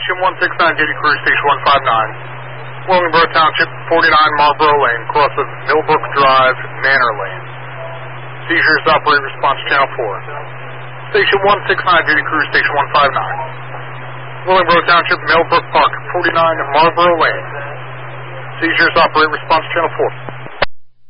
Station 169, Duty Crew, Station 159. Willingboro Township, 49 Marlboro Lane, cross of Millbrook Drive, Manor Lane. Seizures operate response channel 4. Station 169, Duty Crew, Station 159. Willingboro Township, Millbrook Park, 49 Marlboro Lane. Seizures operate response channel 4.